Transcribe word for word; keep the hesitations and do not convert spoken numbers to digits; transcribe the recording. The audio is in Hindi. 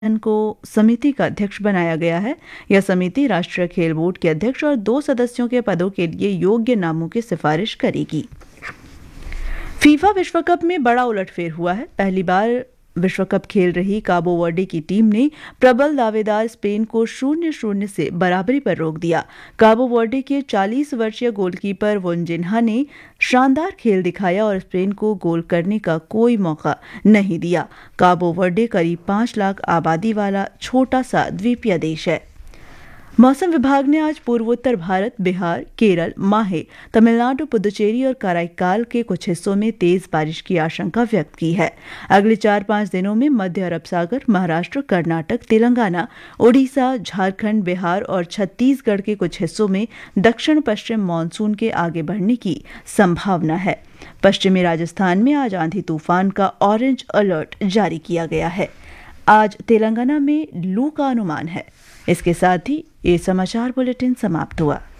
को समिति का अध्यक्ष बनाया गया है। यह समिति राष्ट्रीय खेल बोर्ड के अध्यक्ष और दो सदस्यों के पदों के लिए योग्य नामों की सिफारिश करेगी। फीफा विश्व कप में बड़ा उलटफेर हुआ है। पहली बार विश्व कप खेल रही काबो वर्डे की टीम ने प्रबल दावेदार स्पेन को शून्य शून्य से बराबरी पर रोक दिया। काबो वर्डे के चालीस वर्षीय गोलकीपर वोनजिन्हा ने शानदार खेल दिखाया और स्पेन को गोल करने का कोई मौका नहीं दिया। काबो वर्डे करीब पांच लाख आबादी वाला छोटा सा द्वीपीय देश है। मौसम विभाग ने आज पूर्वोत्तर भारत, बिहार, केरल, माहे, तमिलनाडु, पुदुचेरी और कराईकाल के कुछ हिस्सों में तेज बारिश की आशंका व्यक्त की है। अगले चार पांच दिनों में मध्य अरब सागर, महाराष्ट्र, कर्नाटक, तेलंगाना, ओडिशा, झारखंड, बिहार और छत्तीसगढ़ के कुछ हिस्सों में दक्षिण पश्चिम मानसून के आगे बढ़ने की संभावना है। पश्चिमी राजस्थान में आज आंधी तूफान का ऑरेंज अलर्ट जारी किया गया है। आज तेलंगाना में लू का अनुमान है। इसके साथ ही ये समाचार बुलेटिन समाप्त हुआ।